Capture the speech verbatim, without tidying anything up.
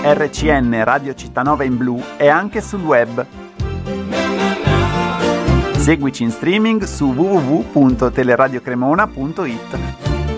R C N Radio Cittanova in blu è anche sul web. Seguici in streaming su w w w punto teleradiocremona punto it.